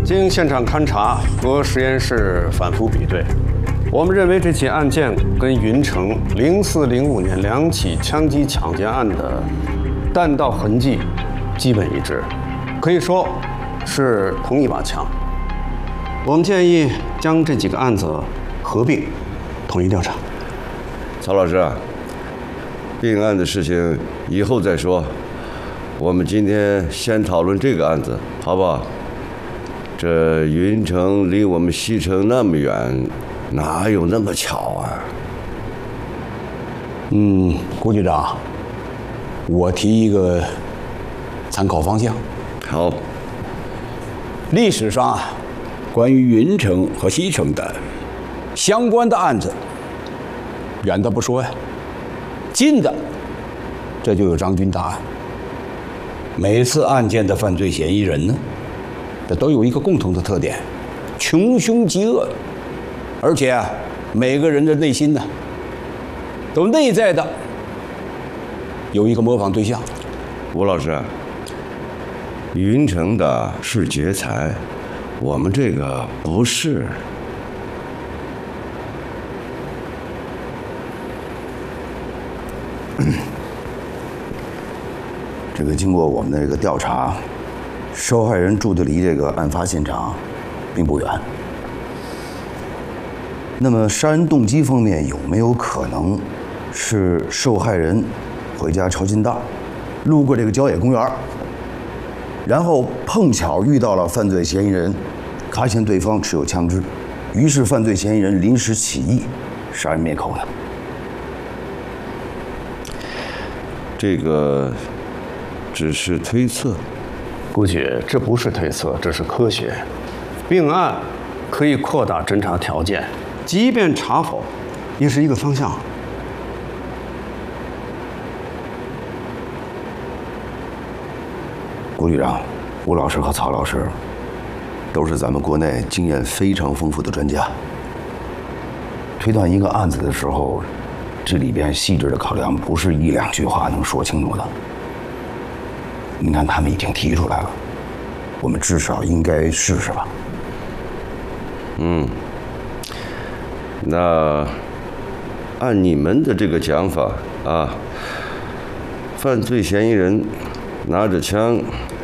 经现场勘查和实验室反复比对，我们认为这起案件跟云城0405年2起枪击抢劫案的弹道痕迹基本一致，可以说是同一把枪。我们建议将这几个案子合并，统一调查。 曹老师，并案的事情以后再说，我们今天先讨论这个案子，好不好？这云城离我们西城那么远，哪有那么巧啊？ 郭局长，我提一个参考方向。 好， 历史上啊，关于云城和西城的相关的案子，远的不说呀，近的这就有张军大案。每次案件的犯罪嫌疑人呢，这都有一个共同的特点：穷凶极恶，而且啊，每个人的内心呢，都内在的有一个模仿对象。 吴老师，云城的是劫财，我们这个不是。 这个经过我们的这个调查，受害人住的离这个案发现场并不远。那么杀人动机方面有没有可能是受害人回家抄近道，路过这个郊野公园，然后碰巧遇到了犯罪嫌疑人，发现对方持有枪支，于是犯罪嫌疑人临时起意杀人灭口呢？ 这个只是推测。 估计这不是推测，这是科学。并案可以扩大侦查条件，即便查否，也是一个方向。 郭局长、吴老师和曹老师都是咱们国内经验非常丰富的专家。推断一个案子的时候，这里边细致的考量不是一两句话能说清楚的。你看，他们已经提出来了，我们至少应该试试吧。 那按你们的这个讲法啊，犯罪嫌疑人拿着枪